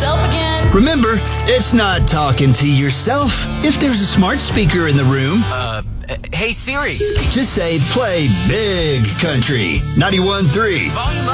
myself again. Remember, it's not talking to yourself. If there's a smart speaker in the room, Hey Siri. just say play Big Country 91.3. Volume up.